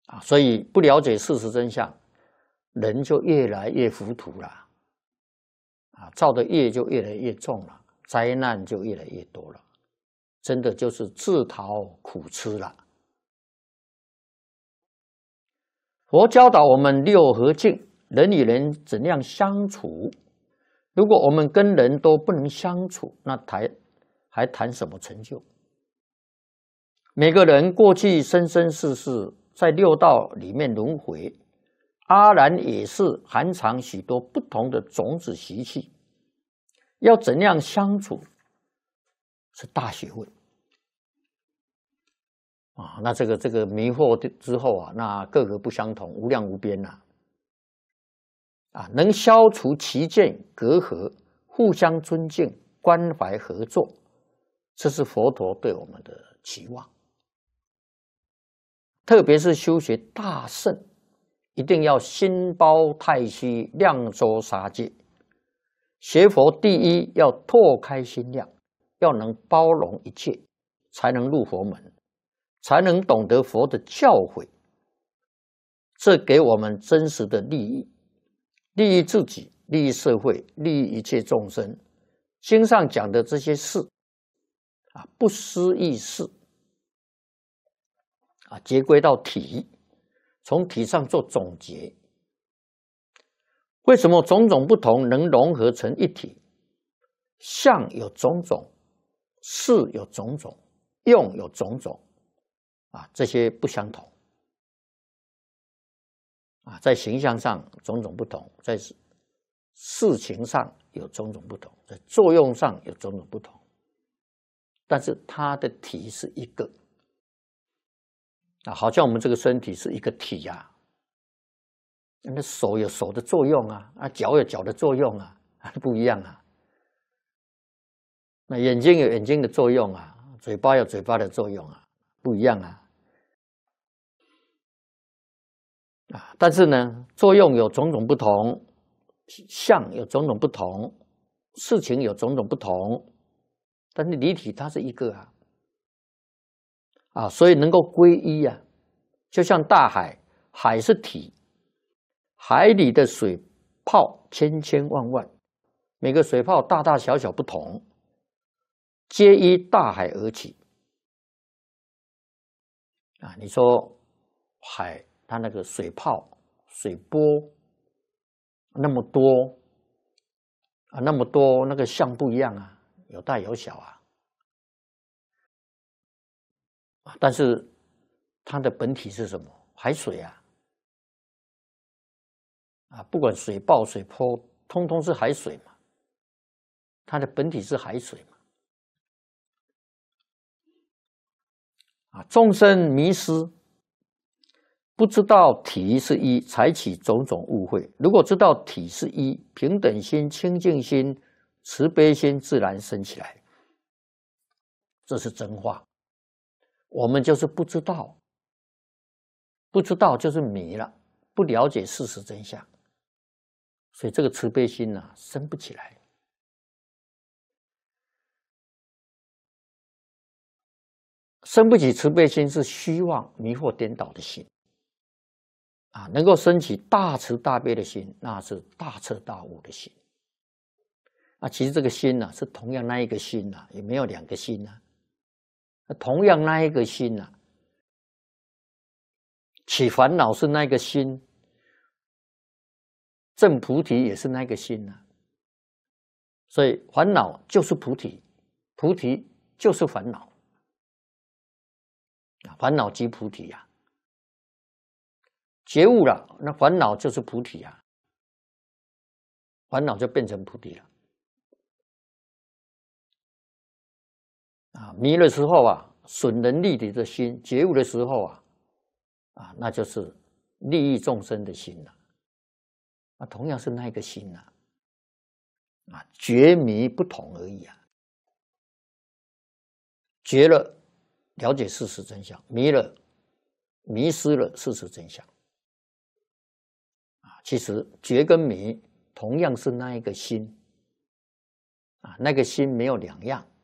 所以不了解事实真相，人就越来越糊涂了，造的业就越来越重了，灾难就越来越多了，真的就是自讨苦吃了。佛教导我们六合敬，人与人怎样相处？如果我们跟人都不能相处，那还谈什么成就？每个人过去生生世世在六道里面轮回，阿然也是含藏许多不同的种子习气，要怎样相处是大学问那这个迷惑之后那各个不相同，无量无边能消除歧见隔阂，互相尊敬，关怀合作，这是佛陀对我们的期望。特别是修学大乘，一定要心包太虚，量周杀戒。学佛第一要拓开心量，要能包容一切，才能入佛门，才能懂得佛的教诲。这给我们真实的利益，利益自己，利益社会，利益一切众生。经上讲的这些事不思议事结归到体，从体上做总结。为什么种种不同能融合成一体？相有种种，事有种种，用有种种这些不相同在形象上种种不同，在事情上有种种不同，在作用上有种种不同，但是它的体是一个好像我们这个身体是一个体那手有手的作用脚有脚的作用不一样那眼睛有眼睛的作用嘴巴有嘴巴的作用不一样但是呢，作用有种种不同，相有种种不同，事情有种种不同，但是离体它是一个所以能够归一就像大海，海是体，海里的水泡千千万万，每个水泡大大小小不同，皆依大海而起你说海它那个水泡水波那么多那么多，那个相不一样有大有小但是它的本体是什么？海水不管水爆水波，通通是海水嘛，它的本体是海水嘛众生迷失，不知道体是一，才起种种误会。如果知道体是一，平等心、清净心、慈悲心自然生起来，这是真话。我们就是不知道，不知道就是迷了，不了解事实真相，所以这个慈悲心生不起来。生不起慈悲心是虚妄、迷惑颠倒的心能够升起大慈大悲的心，那是大彻大悟的心其实这个心是同样那一个心也没有两个心同样那一个心起烦恼是那个心，证菩提也是那个心所以烦恼就是菩提，菩提就是烦恼烦恼即菩提觉悟了，那烦恼就是菩提烦恼就变成菩提了迷的时候损人利己的心，觉悟的时候那就是利益众生的心同样是那个心觉迷不同而已觉了了解事实真相，迷了迷失了事实真相其实觉跟迷同样是那一个心那个心没有两样